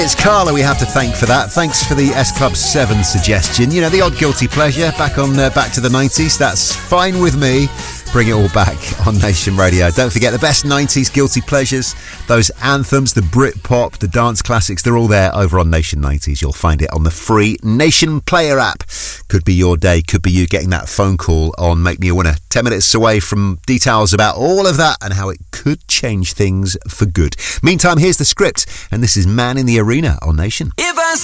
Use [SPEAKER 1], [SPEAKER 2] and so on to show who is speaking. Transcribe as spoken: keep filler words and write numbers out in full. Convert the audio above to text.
[SPEAKER 1] It's Carla we have to thank for that. Thanks for the S Club seven suggestion. You know, the odd guilty pleasure back on uh, back to the nineties. That's fine with me. Bring it all back on Nation Radio. Don't forget the best nineties guilty pleasures, those anthems, the Britpop, the dance classics, they're all there over on Nation nineties. You'll find it on the free Nation Player app. Could be your day, could be you getting that phone call on Make Me a Winner. Ten minutes away from details about all of that and how it could change things for good. Meantime, here's the script, and this is Man in the Arena on Nation. If I